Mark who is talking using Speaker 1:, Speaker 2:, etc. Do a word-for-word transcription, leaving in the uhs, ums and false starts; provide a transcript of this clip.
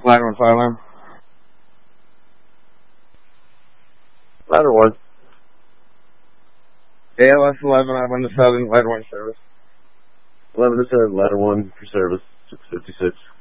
Speaker 1: Ladder one, fire alarm.
Speaker 2: Ladder one.
Speaker 1: A L S eleven, I went to seven, ladder one service.
Speaker 2: eleven to seven, ladder one for service, six fifty-six.